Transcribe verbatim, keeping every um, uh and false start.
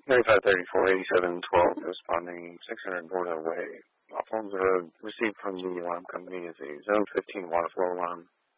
thirty-five thirty-four eighty-seven twelve, responding six hundred Bordeaux Way. All phones are received from the alarm company is a zone fifteen water flow alarm.